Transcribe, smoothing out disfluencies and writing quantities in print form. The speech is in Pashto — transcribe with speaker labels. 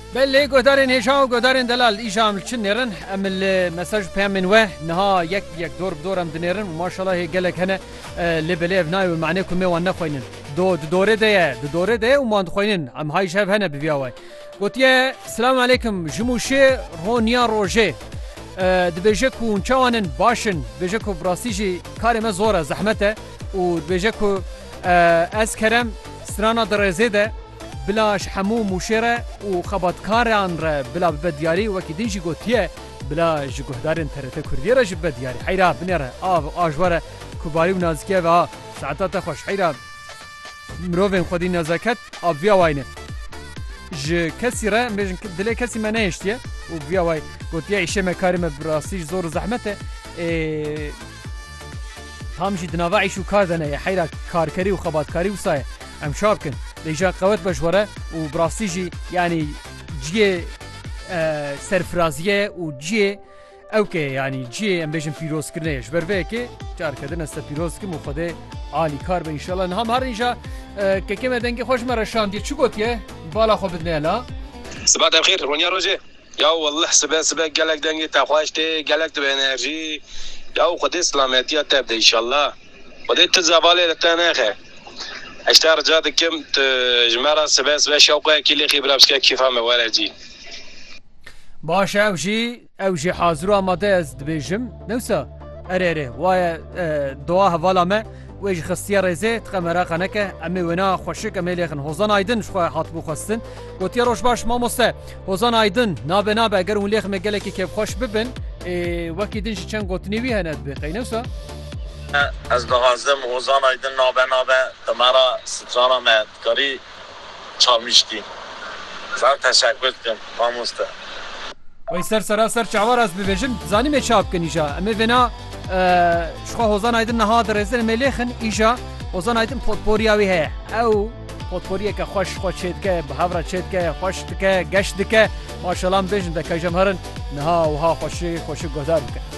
Speaker 1: بله گودارن هشام گودارن دلال ایشام چن نرن امل مساج پیامن و نها یک دور بدورم دنرن ماشاءالله گلک هنه لبلیف نای و معنی کمی و نخوینن دوره ده و ما نخوینن ام های شب هنه بیاوی گوتیه سلام علیکم جموشه رونیا روژه دبیجه کو چوانن باشن دبیجه کو براسیجی کاری ما زوره زحمته و دبیجه کو از کرم سرانا درزه ده بلاش حمو مشيره وخبطكاران بلا بدياري وكيدين جي قوتيه بلا جهدارن ترته كرديه رج بدياري حيرا بنره اجوره كباري ونازكيه و ساعات خوش حيرا مروفن خدي نزاكت ابيا واينه ج كسيره مش دله كسي مناشتيه وبيا واي قوتيه عيشه مكارم براسي زور زحمته تامشي دناوعي شو كاردنه حيرا كاركري وخبطكاري وصايه ام شابكن ليجا قوت بجوره وبراستيجي يعني جي سرفرازيه وجي اوكي يعني جي ام بيجن بيروز كرنيش بربيكي جار كدنا است بيروز كم خده عالي كار ان شاء الله هم هر اینجا که كما دنگي خوش مره شاندي چو گوتيه بالا خو بدنا لا
Speaker 2: صباح الخير رونيا روجي يا والله سبا قالك دنگي تخواشتي قالك بانرجي يا خدي سلامتيه تبدا ان شاء الله ودي تزابالي لتناخه اشتار جاد كم جمرة سباس شوقه كلي خبرة بس كيف هم ولدي
Speaker 1: باشه اوجي حاضر آماده از دبیجم نوسا اره وای دعا حوالا ما ویج خستیا رزه تقمرا خنکه امی ونا خوشک امی لیخن حوزان آیدن شخواه حاطبو خستن گوتیا روش باش ما مسته حوزان آیدن نابه اگر اون لیخ مگله که خوش ببن وکی دنش چند گوتنی وی هند بقی نوسا
Speaker 3: از دغازم حوزان آیدن نابه تمارا سترانا مد کاری چامیشتی زار تشکر کن ماموسته
Speaker 1: وی سر چعوار از ببیجم زانی می چاپ کن ایجا امی ونا شخوا حوزان آیدن نها درزن ملیخن ایجا حوزان آیدن پوتپوریاوی هی او پوتپوریه که خوش چید که بهاورا چید که خوش دکه گشت دکه ماشالله ببیجم دکه جمهرن نها وها خوشی گذار بکن